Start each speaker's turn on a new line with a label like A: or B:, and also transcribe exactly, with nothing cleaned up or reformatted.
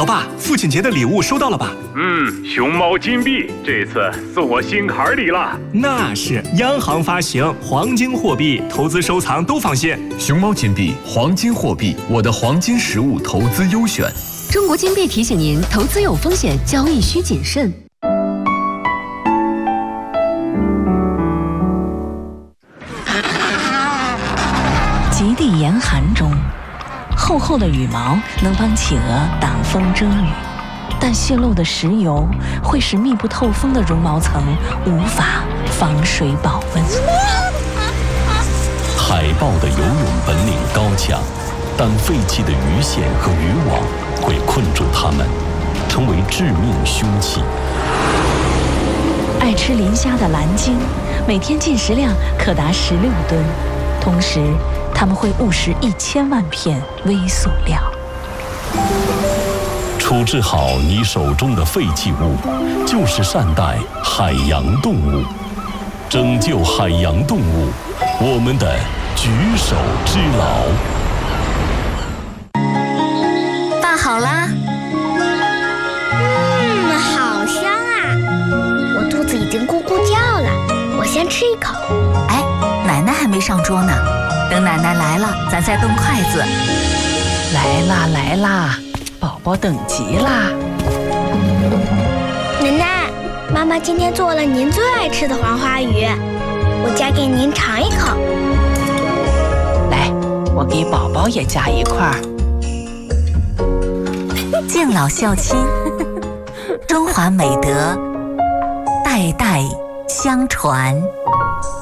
A: 老爸，父亲节的礼物收到了吧？
B: 嗯，熊猫金币这次送我心坎里了。
A: 那是央行发行黄金货币，投资收藏都放心。
C: 熊猫金币，黄金货币，我的黄金实物投资优选。
D: 中国金币提醒您：投资有风险，交易需谨慎。
E: 极地严寒中，厚厚的羽毛能帮企鹅挡风遮雨，但泄漏的石油会使密不透风的绒毛层无法防水保温。
F: 海豹的游泳本领高强，但废弃的鱼线和渔网会困住它们，成为致命凶器。
E: 爱吃磷虾的蓝鲸，每天进食量可达十六吨，同时它们会误食一千万片微塑料。
F: 处置好你手中的废弃物，就是善待海洋动物，拯救海洋动物，我们的举手之劳。
G: 饭好啦。
H: 嗯，好香啊！我肚子已经咕咕叫了，我先吃一口。
G: 哎，奶奶还没上桌呢，等奶奶来了，咱再动筷子。
E: 来啦来啦，宝宝等急啦！
H: 奶奶，妈妈今天做了您最爱吃的黄花鱼，我夹给您尝一口。
E: 来，我给宝宝也夹一块儿。
G: 敬老孝亲，中华美德代代相传。